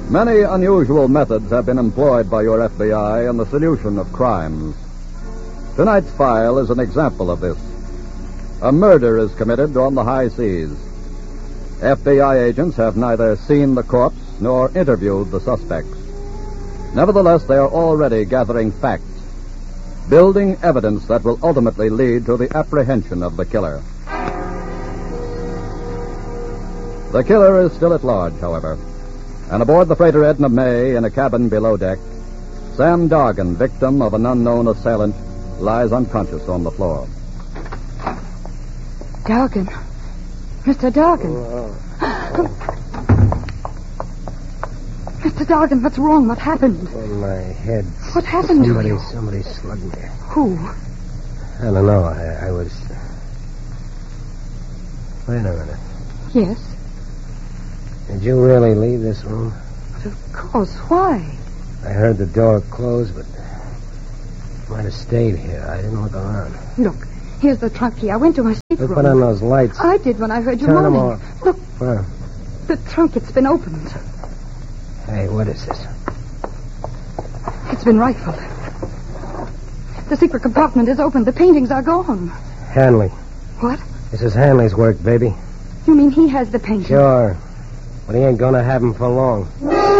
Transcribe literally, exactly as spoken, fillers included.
Many unusual methods have been employed by your F B I in the solution of crimes. Tonight's file is an example of this. A murder is committed on the high seas. F B I agents have neither seen the corpse nor interviewed the suspects. Nevertheless, they are already gathering facts, building evidence that will ultimately lead to the apprehension of the killer. The killer is still at large, however, and aboard the freighter Edna May in a cabin below deck, Sam Dargan, victim of an unknown assailant, lies unconscious on the floor. Dargan. Mister Dargan. Oh. Mister Dargan, what's wrong? What happened? On my head. What happened somebody, to you? Somebody slugged me. Who? I don't know. I, I was... Wait a minute. Yes? Did you really leave this room? But of course. Why? I heard the door close, but I might have stayed here. I didn't look around. Look, here's the trunk key. I went to my stateroom. Put on those lights. I did when I heard you Turn them moaning. off. Look, Where? the trunk, it's been opened. Hey, what is this? It's been rifled. The secret compartment is open. The paintings are gone. Hanley. What? This is Hanley's work, baby. You mean he has the painting? Sure. But he ain't gonna have him for long.